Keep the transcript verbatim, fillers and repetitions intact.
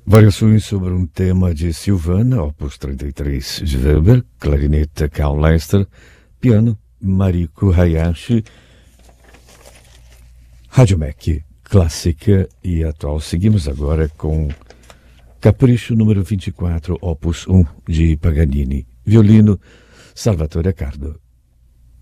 Variações sobre um tema de Silvana, opus trinta e três de Weber, clarinete Carl Lester, piano Mariko Hayashi, Rádio M E C, clássica e atual. Seguimos agora com Capricho número vinte e quatro, opus um de Paganini, violino Salvatore Accardo.